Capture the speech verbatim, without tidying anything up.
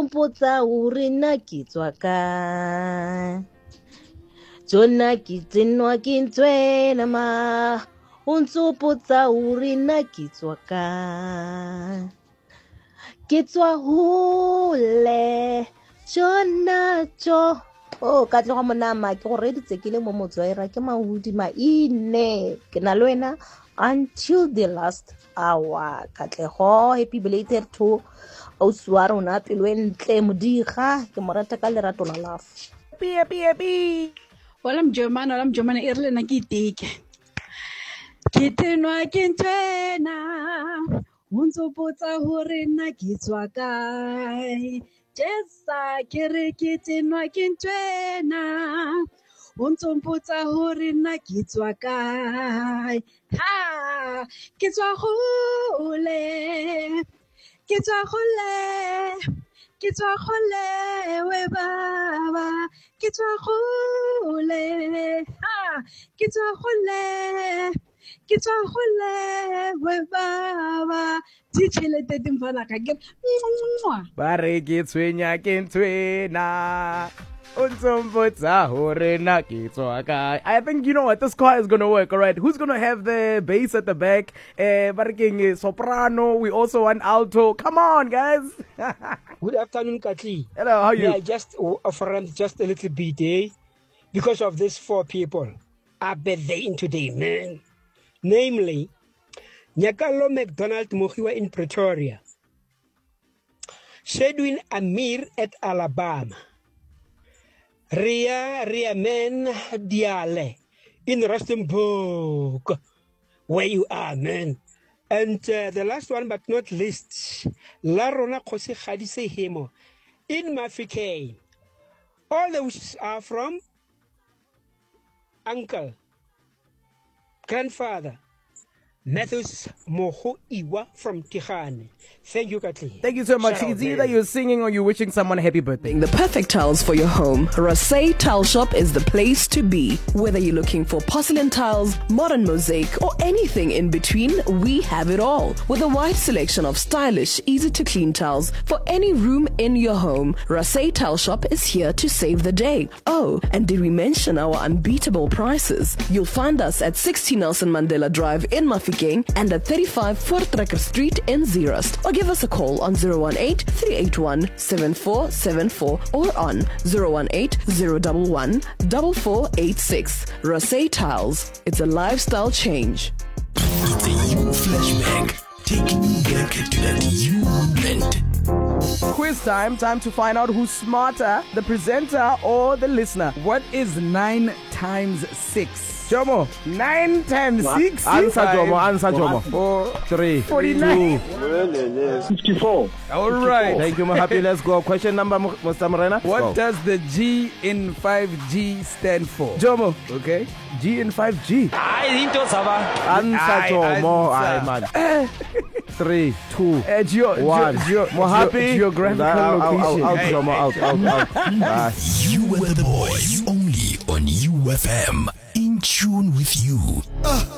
mpotsa hore nna ke tswa kae. Jona ke tsenwa ke ntswena ma, o ntso mpotsa hore nna ke tswa kae. Ke tswa hole, Jona jo. Oh, ka tloga monama ke go reditse ke le mo motswaira ke mahudi maine. Ke na le wena until the last hour. Katlego, happy belated to ausi wa rona pelo e ntle modiga, ke mo rata ka lerato la love. Happy, happy, happy. Wala mjomana, wala mjomana irle na kitike. Kitenwa kintwena, unzo pota hore na kitswa kai. Jesa kere kitenwa kintwena, unzo pota hore na kitswa kai. Ha, kitswa hule, kitswa hule. Kitswa khole we baba, kitswa khole, ha, kitswa khole, kitswa khole we baba. Tichele tete mfana kage. Bare kitswenya kitswena. I think you know what, this car is gonna work. All right, who's gonna have the bass at the back? Uh, barking soprano. We also want alto. Come on, guys. Good afternoon, Katli. Hello, how are you? Yeah, just offering just a little bit, eh? Because of these four people, I bet they in today, man. Namely, Nyakalo McDonald Mohiwa in Pretoria, Shedwin Amir at Alabama, Ria Riamen Diale in Rustenburg, where you are, man. And uh, the last one but not least, Larona Kose Khadise Hemo in Mafike. All the wishes are from uncle, grandfather, Matthews Moho Iwa from Tihane. Thank you, Katli. Thank you so much. Shout It's out, either man. you're singing or you're wishing someone a happy birthday. The perfect tiles for your home. Rasay Tile Shop is the place to be. Whether you're looking for porcelain tiles, modern mosaic, or anything in between, we have it all. With a wide selection of stylish, easy to clean tiles for any room in your home, Rasay Tile Shop is here to save the day. Oh, and did we mention our unbeatable prices? You'll find us at sixty Nelson Mandela Drive in Mafeking and at thirty-five Voortrekker Street in Zeerust. Or give us a call on zero one eight, three eight one, seven four seven four or on zero one eight, zero one one, four four eight six. Rasay Tiles. It's a lifestyle change. It's a you flashback, taking you back to that you moment. Quiz time. Time to find out who's smarter, the presenter or the listener. What is nine times six? Jomo, nine times six. Answer, Jomo. Answer, Jomo. Four, Three. forty-nine. fifty-four. All right. Thank you, Happy. Let's go. Question number, Mister Morena. What go. does the G in five G stand for? Jomo, Okay. G in five G. Answer, Aye, Jomo. answer. Aye, man. Three, two, Uh, geo, one. Geo, More happy. geographical Out, out, location. out, Hey, Jomo. Out, out, out. Ah. You and the boys, only on U F M. In tune with you.